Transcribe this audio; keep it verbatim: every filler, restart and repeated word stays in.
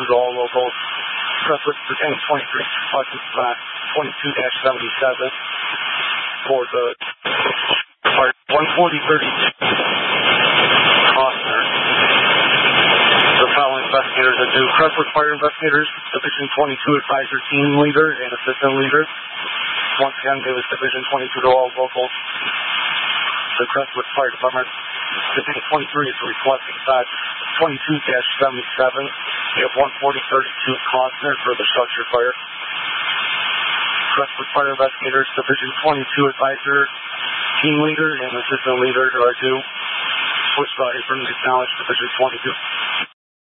twenty-two to all locals. Crestwood Virginia twenty-three, Hudson Flat twenty-two dash seventy-seven for the one forty thirty-two Costner. The following investigators are due. Crestwood Fire Investigators, Division twenty-two Advisor Team Leader and Assistant Leader. Once again, it was Division twenty-two to all locals. The Crestwood Fire Department, Division twenty-three is requesting side twenty-two dash seventy-seven at one forty thirty-two Costner for the structure fire. Crestwood Fire Investigators, Division twenty-two Advisor Team Leader and Assistant Leader are due. Switch body from acknowledged Division twenty-two.